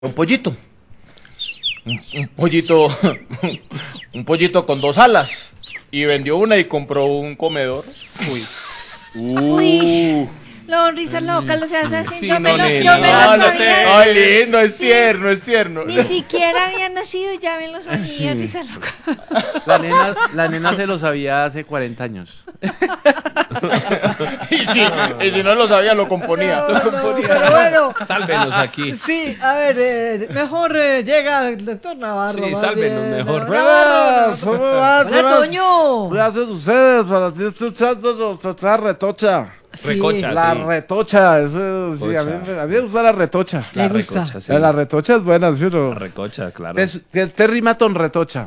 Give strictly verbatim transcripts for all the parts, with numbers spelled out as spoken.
Un pollito. Un, un pollito. Un pollito con dos alas. Y vendió una y compró un comedor. Uy. Uh. Uy. Lo risa loca, lo se hace así. Sí, yo me no, lo, nena, yo me no, lo no sabía. te- Ay, lindo, es tierno, es tierno. Ni siquiera había nacido y ya me lo sabía, Sí. risa loca. La nena, la nena se lo sabía hace cuarenta años. Y si, y si no lo sabía, lo componía. No, no, pero bueno. Sálvenos aquí. Sí, a ver, eh, mejor eh, llega el doctor Navarro. Sí, más sálvenos bien. mejor. Navarro, ¿Cómo va? Hola, Toño. ¿Qué hacen ustedes para ti escuchando nuestra retocha? Sí, Recocha. La sí. retocha, eso, sí, a mí, me- a mí me gusta la retocha. Le gusta. recocha, sí. La retocha es buena, ¿sí o no? La recocha, claro. ¿Qué, es- qué- qué rima con retocha?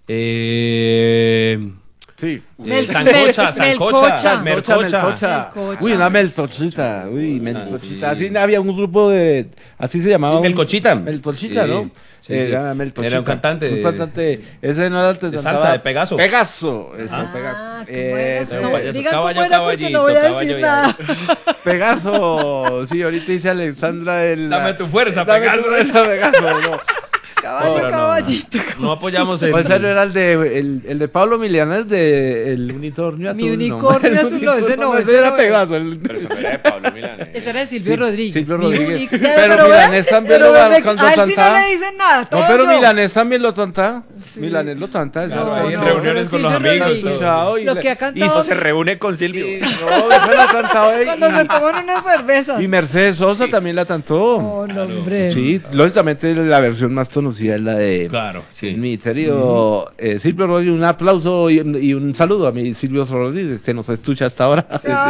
Eh, Sí. Mel- eh, sancocha, mel- sancocha, melcocha. mercocha. Melcocha. Uy, una meltochita, uy, meltochita. Así había un grupo de, así se llamaba. Sí, un- melcochita. Meltochita, Sí, ¿no? sí, Era sí. meltochita. Era un cantante Un de- cantante, ese no era el que de cantaba- salsa, de Pegaso. Pegaso, eso, Ah, Pega- ¿cómo era? ese, No, payaso, diga caballo, cómo era porque no voy a caballito, decir caballo, nada. Pegaso, sí, ahorita dice Alexandra el... Dame tu fuerza, Dame Pegaso. tu fuerza, Pegaso, no. Caballo, Pero no, caballito. No apoyamos el... O ese no era el de, el, el de Pablo Milanés de El Unicornio Mi Azul. unicornio El azul, no, ese no, ese ese era no Pegaso. el- Pero eso no era de Pablo Milanés. Ese era de Silvio Sí, Rodríguez. Silvio Mi Rodríguez. único- Pero ve, Milanés también pero lo- ve, cuando a él sí no cantaba- le dicen nada. No, todo pero yo. Milanés también lo canta. Sí. Milanés lo canta. eso Claro, lo ahí en canta. reuniones con los Silvio amigos, Rodríguez. todo. Y Lo le- que ha y cantado. Se reúne con Silvio. Y, no, eso lo ha cantado él. Cuando se toman unas cervezas. Y, y Mercedes Sosa también la cantó. Oh, no, hombre. Sí, lógicamente la versión más conocida es la de Claro, sí. mi querido eh, Silvio Rodríguez. Un aplauso y, y un saludo a mi Silvio Rodríguez, que nos escucha hasta ahora.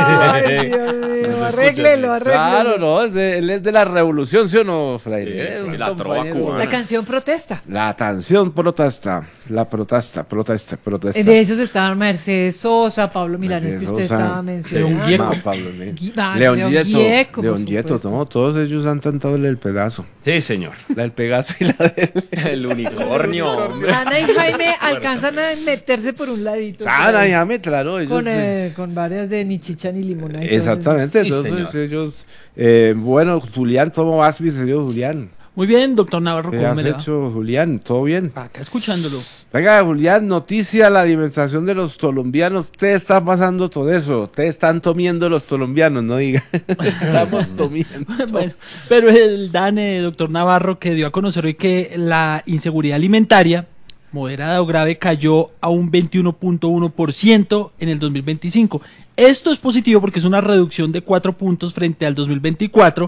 Ay, Dios mío, arréglelo, arréglelo. Claro, no, es de- él es de la revolución, ¿sí o no, Fraile? Sí, Es un la trova compañero. cubana. La canción protesta. La canción protesta, la protesta, protesta, protesta. De esos estaban Mercedes Sosa, Pablo Milanés, que usted Mercedes Sosa, estaba mencionando. León Gieco. Más Pablo León. Gui- ah, León León Gieco, Gieco, por León Gieco, supuesto. no, todos ellos han cantado el del Pegaso. Sí, señor. La del Pegaso y la del... El unicornio, hombre. Ana y Jaime alcanzan a meterse por un ladito. Ah, por ahí, déjame, claro, ellos... con, eh, eh, con varias de ni chicha ni limona. y todo Exactamente, Sí, entonces señor. ellos... eh, bueno, Julián, ¿cómo vas, mi señor Julián? Muy bien, doctor Navarro, ¿Qué ¿cómo has me le va? hecho, Julián? ¿Todo bien? Acá escuchándolo. Venga, Julián, noticia, la alimentación de los colombianos. Te está pasando todo eso. Te están tomiendo los colombianos, no diga. Estamos tomiendo. Bueno, pero el DANE, doctor Navarro, que dio a conocer hoy que la inseguridad alimentaria, moderada o grave, cayó a un veintiuno punto uno por ciento en el dos mil veinticinco. Esto es positivo porque es una reducción de cuatro puntos frente al dos mil veinticuatro,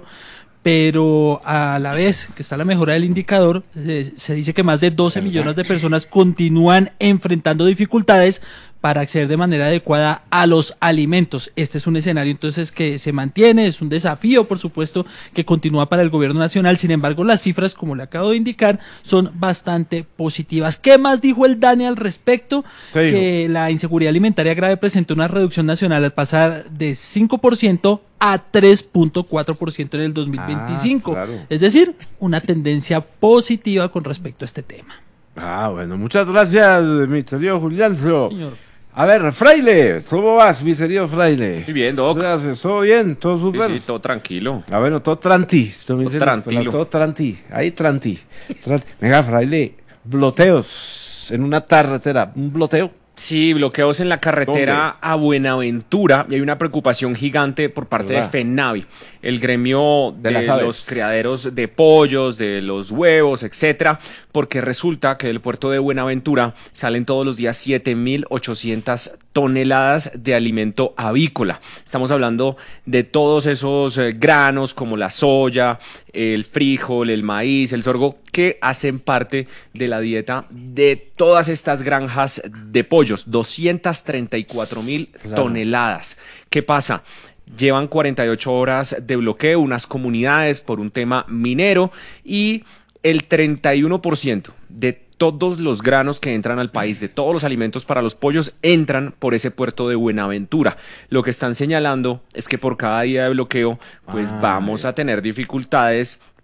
pero a la vez que está la mejora del indicador, eh, se dice que más de doce millones de personas continúan enfrentando dificultades para acceder de manera adecuada a los alimentos. Este es un escenario entonces que se mantiene, es un desafío por supuesto que continúa para el gobierno nacional. Sin embargo, las cifras, como le acabo de indicar, son bastante positivas. ¿Qué más dijo el DANE al respecto? ¿Qué dijo? Que la inseguridad alimentaria grave presentó una reducción nacional al pasar de cinco por ciento a tres punto cuatro por ciento en el dos mil veinticinco. Ah, claro. Es decir, una tendencia positiva con respecto a este tema. Ah, bueno, muchas gracias, mi querido Julián. Señor. A ver, Fraile, ¿cómo vas, mi querido Fraile? Muy bien, Doc. ¿Qué haces? ¿Todo bien? ¿Todo Sí, súper? sí, todo tranquilo. Ah, bueno, todo tranti. Esto me Todo dicen en la escuela, tranquilo. Todo tranti. Ahí tranti. Tranti. Venga, Fraile, bloteos en una carretera. ¿Un bloteo? Sí, bloqueos en la carretera a Buenaventura y hay una preocupación gigante por parte de ¿Verdad? FENAVI, el gremio De de, las aves. los criaderos de pollos, de los huevos, etcétera, porque resulta que del puerto de Buenaventura salen todos los días siete mil ochocientas toneladas de alimento avícola. Estamos hablando de todos esos eh, granos como la soya, el frijol, el maíz, el sorgo, que hacen parte de la dieta de todas estas granjas de pollos, doscientas treinta y cuatro mil Claro. toneladas. ¿Qué pasa? Llevan cuarenta y ocho horas de bloqueo unas comunidades por un tema minero y el treinta y uno por ciento de todos los granos que entran al país, de todos los alimentos para los pollos, entran por ese puerto de Buenaventura. Lo que están señalando es que por cada día de bloqueo, pues Ay. vamos a tener dificultades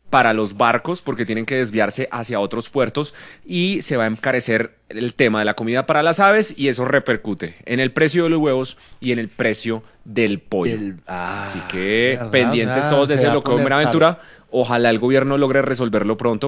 para los barcos porque tienen que desviarse hacia otros puertos y se va a encarecer el tema de la comida para las aves y eso repercute en el precio de los huevos y en el precio del pollo. El- ah, Así que ¿verdad? pendientes O sea, todos de se ese va a bloqueo de poner Buenaventura. Ojalá el gobierno logre resolverlo pronto